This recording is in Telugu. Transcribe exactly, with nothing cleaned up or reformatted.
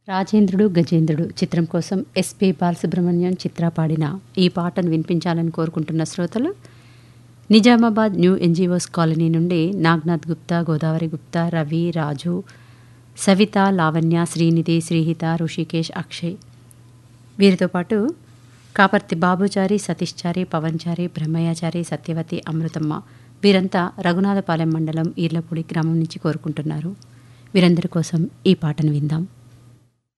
రాజేంద్రుడు గజేంద్రుడు చిత్రం కోసం ఎస్పి బాలసుబ్రహ్మణ్యం చిత్ర పాడిన ఈ పాటను వినిపించాలని కోరుకుంటున్న శ్రోతలు నిజామాబాద్ న్యూ ఎన్జిఓస్ కాలనీ నుండి నాగ్నాథ్ గుప్తా, గోదావరి గుప్తా, రవి, రాజు, సవిత, లావణ్య, శ్రీనిధి, శ్రీహిత, ఋషికేష్, అక్షయ్. వీరితో పాటు కాపర్తి బాబుచారి, సతీష్చారి, పవన్చారి, బ్రహ్మయ్యాచారి, సత్యవతి, అమృతమ్మ వీరంతా రఘునాథపాలెం మండలం ఈర్లపూడి గ్రామం నుంచి కోరుకుంటున్నారు. వీరందరి కోసం ఈ పాటను విందాం.